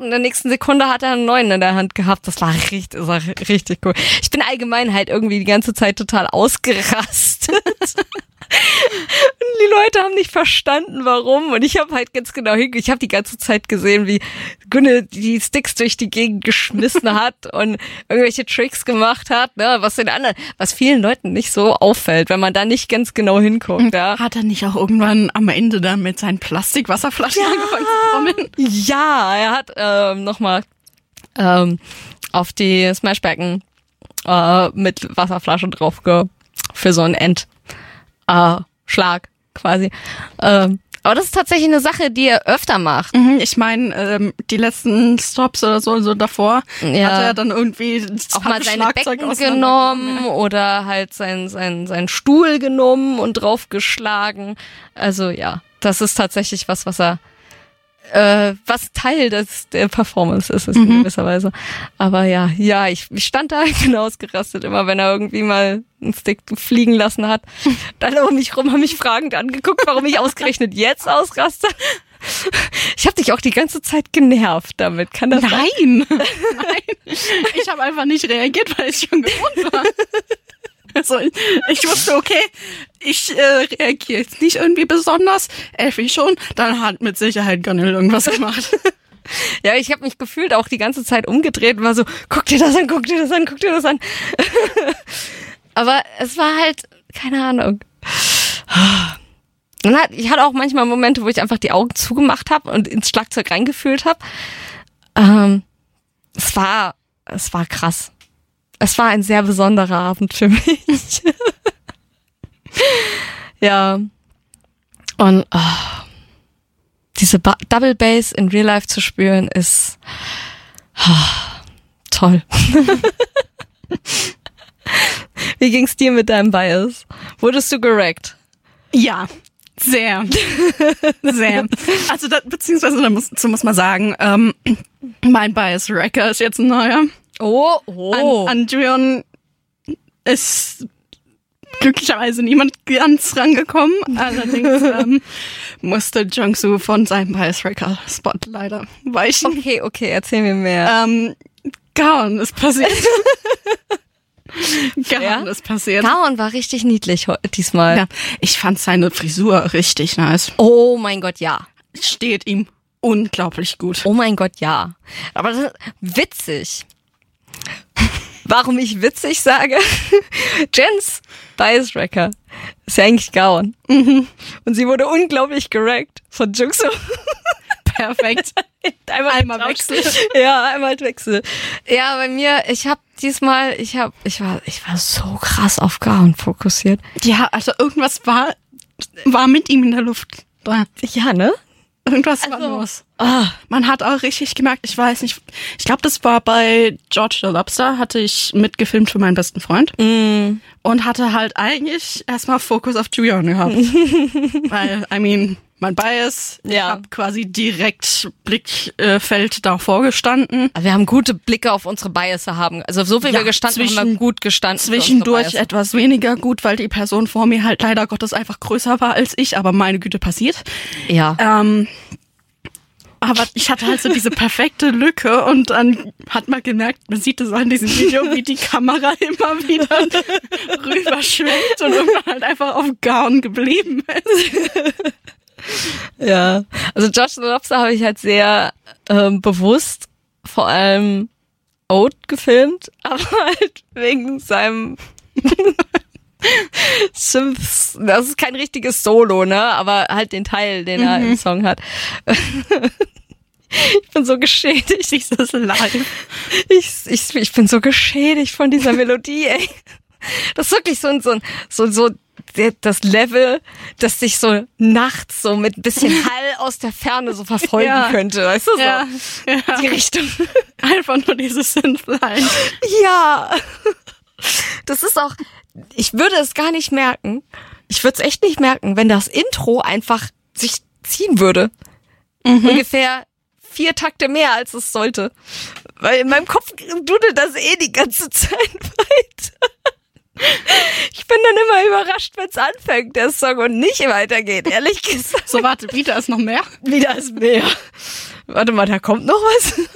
und in der nächsten Sekunde hat er einen neuen in der Hand gehabt. Das war richtig cool. Ich bin allgemein halt irgendwie die ganze Zeit total ausgerastet. Und die Leute haben nicht verstanden, warum. Und ich habe halt ganz genau ich habe die ganze Zeit gesehen, wie Günne die Sticks durch die Gegend geschmissen hat und irgendwelche Tricks gemacht hat, ne, was vielen Leuten nicht so auffällt, wenn man da nicht ganz genau hinguckt. Ja. Hat er nicht auch irgendwann am Ende dann mit seinen Plastikwasserflaschen angefangen zu trommeln? Ja, er hat nochmal auf die Smashbacken mit Wasserflaschen drauf für so ein Schlag quasi. Aber das ist tatsächlich eine Sache, die er öfter macht. Ich meine, die letzten Stops oder so davor hat er dann irgendwie auch mal seine Becken genommen oder halt sein Stuhl genommen und draufgeschlagen. Also ja, das ist tatsächlich was er was Teil der Performance ist in gewisser Weise. Aber ja, ich stand da, ich bin ausgerastet, immer wenn er irgendwie mal einen Stick fliegen lassen hat. Dann um mich rum, haben mich fragend angeguckt, warum ich ausgerechnet jetzt ausraste. Ich habe dich auch die ganze Zeit genervt damit. Kann das sein? Nein. Ich habe einfach nicht reagiert, weil ich schon gewohnt war. Also ich wusste, okay, ich reagiere jetzt nicht irgendwie besonders. Elfie schon, dann hat mit Sicherheit Gunnel irgendwas gemacht. Ja, ich habe mich gefühlt auch die ganze Zeit umgedreht und war so, guck dir das an, guck dir das an, guck dir das an. Aber es war halt, keine Ahnung. Ich hatte auch manchmal Momente, wo ich einfach die Augen zugemacht habe und ins Schlagzeug reingefühlt habe. Es war krass. Es war ein sehr besonderer Abend für mich. Ja. Und diese Double Bass in Real Life zu spüren ist toll. Wie ging's dir mit deinem Bias? Wurdest du gerackt? Ja, sehr. Sehr. Also beziehungsweise dazu muss man sagen, mein Bias Wrecker ist jetzt ein neuer. Oh. An Juyeon ist glücklicherweise niemand ganz rangekommen. Allerdings musste Jungsu von seinem Bias Wrecker Spot leider weichen. Okay, erzähl mir mehr. Gaon ist passiert. Gaon ist passiert. Gaon war richtig niedlich diesmal. Ja, ich fand seine Frisur richtig nice. Oh mein Gott, ja. Steht ihm unglaublich gut. Oh mein Gott, ja. Aber das ist witzig. Warum ich witzig sage? Jens Bias Wrecker ist ja eigentlich Gaon. Und sie wurde unglaublich gerackt von Jungsu. Perfekt. Einmal Wechsel. Ja, einmal Wechsel. Ja, bei mir, ich war so krass auf Gaon fokussiert. Ja, also irgendwas war mit ihm in der Luft. Ja, ne? Irgendwas war los. Man hat auch richtig gemerkt, ich weiß nicht, ich glaube, das war bei George the Lobster, hatte ich mitgefilmt für meinen besten Freund und hatte halt eigentlich erstmal Fokus auf Juyeon gehabt. Weil, mein Bias, ich habe quasi direkt Blickfeld davor gestanden. Also wir haben gute Blicke auf unsere Biases haben. Also so viel wir gestanden haben, wir gut gestanden. Zwischendurch etwas weniger gut, weil die Person vor mir halt leider Gottes einfach größer war als ich, aber meine Güte passiert. Ja. Aber ich hatte halt so diese perfekte Lücke und dann hat man gemerkt, man sieht es an diesem Video, wie die Kamera immer wieder rüberschwenkt und irgendwann halt einfach auf Gaon geblieben ist. Ja, also George the Lobster habe ich halt sehr bewusst vor allem Oat gefilmt, aber halt wegen seinem Synths, das ist kein richtiges Solo, ne, aber halt den Teil, den er im Song hat. Ich bin so geschädigt, dieses Live. Ich bin so geschädigt von dieser Melodie, ey. Das ist wirklich so das Level, das dich so nachts so mit ein bisschen Hall aus der Ferne so verfolgen könnte, weißt du so? Ja. Die Richtung. Einfach nur dieses Synthline. Ja. Das ist auch, ich würde es gar nicht merken. Ich würde es echt nicht merken, wenn das Intro einfach sich ziehen würde. Ungefähr 4 Takte mehr, als es sollte. Weil in meinem Kopf dudelt das die ganze Zeit weiter. Ich bin dann immer überrascht, wenn es anfängt, der Song, und nicht weitergeht, ehrlich gesagt. So, warte, wieder ist noch mehr? Wieder ist mehr. Warte mal, da kommt noch was?